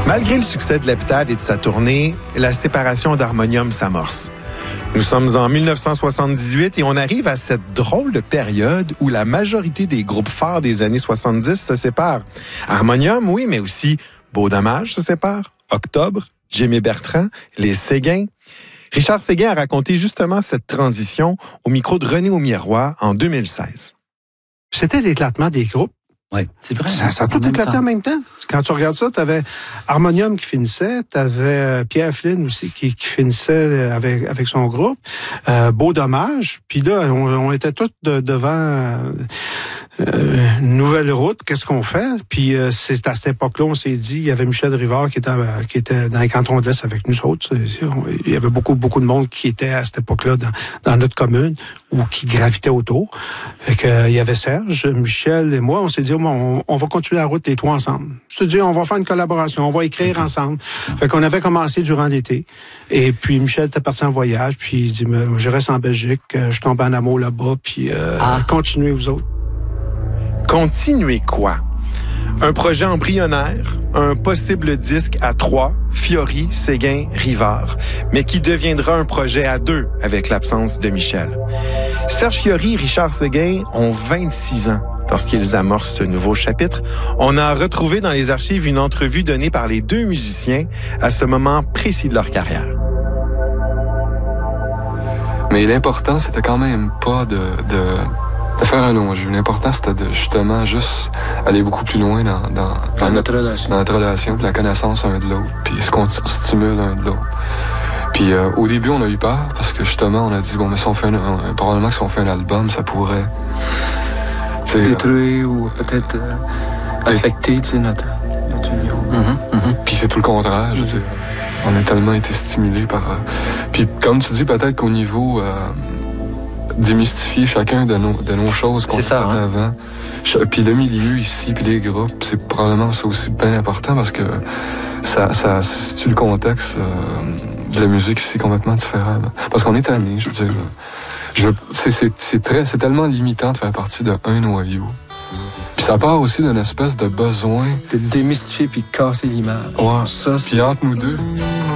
Malgré le succès de l'heptade et de sa tournée, la séparation d'Harmonium s'amorce. Nous sommes en 1978 et on arrive à cette drôle de période où la majorité des groupes phares des années 70 se séparent. Harmonium, oui, mais aussi Beau Dommage se sépare, Octobre, Jimmy Bertrand, les Séguin. Richard Séguin a raconté justement cette transition au micro de René Aumier-Roy en 2016. C'était l'éclatement des groupes. Oui, c'est vrai. Ça a tout éclaté en même temps. Quand tu regardes ça, tu avais Harmonium qui finissait, tu avais Pierre Flynn aussi qui finissait avec son groupe, Beau Dommage, puis là, on était tous devant une nouvelle route, qu'est-ce qu'on fait? Puis c'est à cette époque-là, on s'est dit, il y avait Michel Rivard qui était dans les cantons de l'Est avec nous autres. Il y avait beaucoup de monde qui était à cette époque-là dans notre commune ou qui gravitait autour. Fait que, il y avait Serge, Michel et moi, on s'est dit, on va continuer la route les trois ensemble. Je te dis, on va faire une collaboration, on va écrire ensemble. Fait qu'on avait commencé durant l'été. Et puis Michel était parti en voyage, puis il dit, je reste en Belgique, je tombe en amour là-bas, puis continuez vous autres. Continuez quoi? Un projet embryonnaire, un possible disque à 3, Fiori, Séguin, Rivard, mais qui deviendra un projet à 2 avec l'absence de Michel. Serge Fiori et Richard Séguin ont 26 ans lorsqu'ils amorcent ce nouveau chapitre. On a retrouvé dans les archives une entrevue donnée par les deux musiciens à ce moment précis de leur carrière. Mais l'important, c'était quand même pas de faire un long jeu. L'important, c'était de justement juste aller beaucoup plus loin dans notre relation, puis la connaissance un de l'autre, puis ce qu'on stimule un de l'autre. Puis au début, on a eu peur, parce que justement, on a dit, bon, mais si on fait probablement que si on fait un album, ça pourrait détruire ou peut-être affecter notre union. Puis c'est tout le contraire, je veux dire. On a tellement été stimulés par... Puis comme tu dis, peut-être qu'au niveau... démystifier chacun de nos choses qu'on fait avant. Puis le milieu ici, puis les groupes, c'est probablement ça aussi bien important parce que ça situe le contexte de la musique ici complètement différent. Parce qu'on est tanné, je veux dire. C'est tellement limitant de faire partie d'un noyau. Puis ça part aussi d'une espèce de besoin... De démystifier puis casser l'image. Ouais, ça, puis entre nous deux...